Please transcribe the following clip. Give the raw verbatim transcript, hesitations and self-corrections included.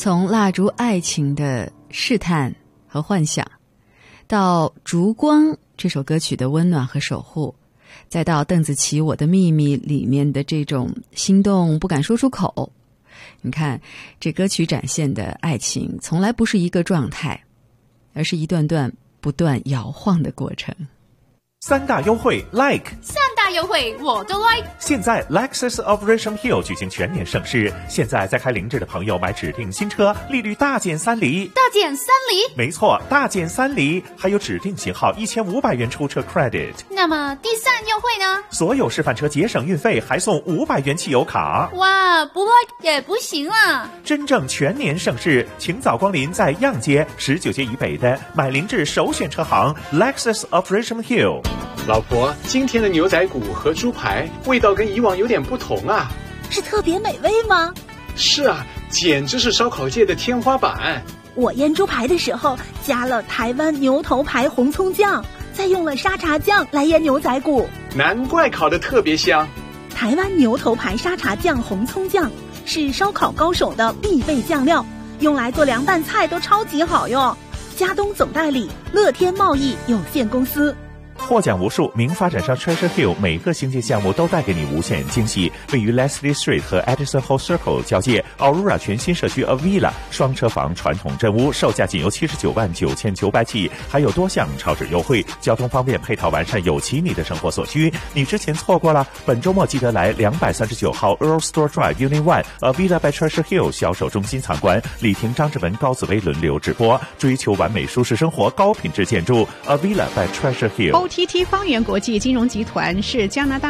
从蜡烛爱情的试探和幻想，到《烛光》这首歌曲的温暖和守护，再到邓紫棋《我的秘密》里面的这种心动不敢说出口。你看，这歌曲展现的爱情从来不是一个状态，而是一段段不断摇晃的过程。 三大优惠 like 三大优惠我都 like。 现在 Lexus of Richmond Hill 举行全年盛事，现在在开凌志的朋友买指定新车，利率大减三厘。 大减三厘？ 没错，大减三厘，还有指定型号一千五百元出车 credit。 那么第三优惠呢？ 所有示范车节省运费，还送五百元汽油卡。 哇，不 like 也不行啊！ 真正全年盛事，请早光临在样街十九街以北的买凌志首选车行 Lexus of Richmond Hill。 老婆，今天的牛仔骨和猪排味道跟以往有点不同啊。 是特别美味吗？ 是啊，简直是烧烤界的天花板。 我腌猪排的时候加了台湾牛头牌红葱酱，再用了沙茶酱来腌牛仔骨， 难怪烤得特别香。 台湾牛头牌沙茶酱红葱酱是烧烤高手的必备酱料，用来做凉拌菜都超级好用。佳东总代理乐天贸易有限公司。 获奖无数，名发展商 Treasure Hill 每个新建项目都带给你无限惊喜。位于 Leslie Street 和 Edison Hall Circle 交界 Aurora 全新社区 Avila 双车房传统镇屋，售价仅由七十九万九千九百起，还有多项超值优惠，交通方便，配套完善，有齐你的生活所需。你之前错过了，本周末记得来两百三十九号 Earl Store Drive Unit One Avila by Treasure Hill 销售中心参观。李婷、张志文、高紫薇轮流直播，追求完美舒适生活，高品质建筑 Avila by Treasure Hill。 O T T 方圆国际金融集团是加拿大